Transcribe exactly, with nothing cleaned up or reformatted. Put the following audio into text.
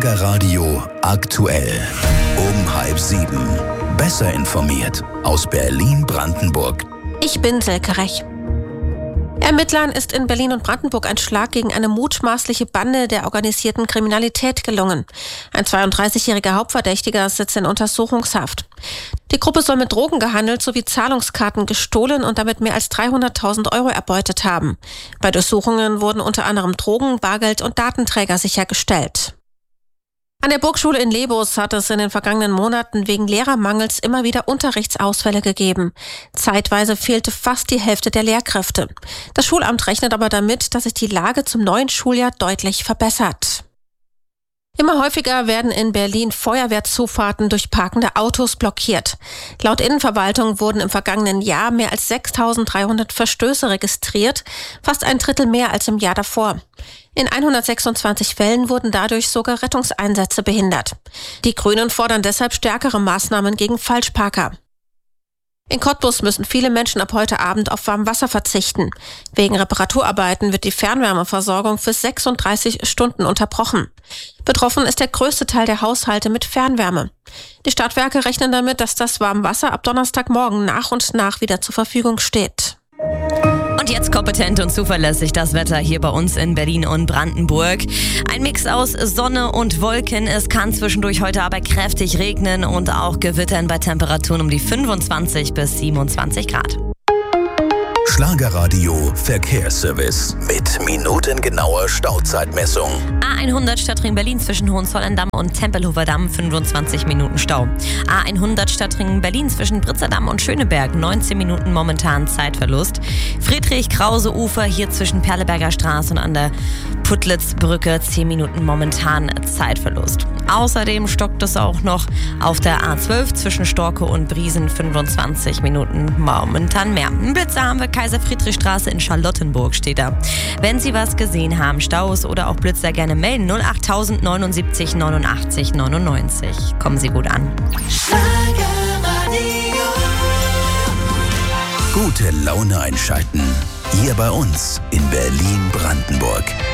Schlagerradio aktuell. Um halb sieben. Besser informiert aus Berlin-Brandenburg. Ich bin Silke Rech. Ermittlern ist in Berlin und Brandenburg ein Schlag gegen eine mutmaßliche Bande der organisierten Kriminalität gelungen. Ein zweiunddreißigjähriger Hauptverdächtiger sitzt in Untersuchungshaft. Die Gruppe soll mit Drogen gehandelt sowie Zahlungskarten gestohlen und damit mehr als dreihunderttausend Euro erbeutet haben. Bei Durchsuchungen wurden unter anderem Drogen, Bargeld und Datenträger sichergestellt. An der Burgschule in Lebus hat es in den vergangenen Monaten wegen Lehrermangels immer wieder Unterrichtsausfälle gegeben. Zeitweise fehlte fast die Hälfte der Lehrkräfte. Das Schulamt rechnet aber damit, dass sich die Lage zum neuen Schuljahr deutlich verbessert. Immer häufiger werden in Berlin Feuerwehrzufahrten durch parkende Autos blockiert. Laut Innenverwaltung wurden im vergangenen Jahr mehr als sechstausenddreihundert Verstöße registriert, fast ein Drittel mehr als im Jahr davor. In hundertsechsundzwanzig Fällen wurden dadurch sogar Rettungseinsätze behindert. Die Grünen fordern deshalb stärkere Maßnahmen gegen Falschparker. In Cottbus müssen viele Menschen ab heute Abend auf Warmwasser verzichten. Wegen Reparaturarbeiten wird die Fernwärmeversorgung für sechsunddreißig Stunden unterbrochen. Betroffen ist der größte Teil der Haushalte mit Fernwärme. Die Stadtwerke rechnen damit, dass das Warmwasser ab Donnerstagmorgen nach und nach wieder zur Verfügung steht. Und jetzt kompetent und zuverlässig das Wetter hier bei uns in Berlin und Brandenburg. Ein Mix aus Sonne und Wolken. Es kann zwischendurch heute aber kräftig regnen und auch gewittern bei Temperaturen um die fünfundzwanzig bis siebenundzwanzig Grad. Schlagerradio Verkehrsservice mit minutengenauer Stauzeitmessung. A hundert Stadtring Berlin zwischen Hohenzollern-Damm und Tempelhofer Damm fünfundzwanzig Minuten Stau. A hundert Stadtring Berlin zwischen Britzerdamm und Schöneberg neunzehn Minuten momentan Zeitverlust. Friedrich-Krause-Ufer hier zwischen Perleberger Straße und an der Puttlitzbrücke zehn Minuten momentan Zeitverlust. Außerdem stockt es auch noch auf der A zwölf zwischen Storke und Briesen fünfundzwanzig Minuten momentan mehr. Ein Blitzer haben wir, Kaiser-Friedrich-Straße in Charlottenburg steht da. Wenn Sie was gesehen haben, Staus oder auch Blitzer, gerne melden. null acht null null neunundsiebzig neunundachtzig neunundneunzig. Kommen Sie gut an. Gute Laune einschalten. Hier bei uns in Berlin-Brandenburg.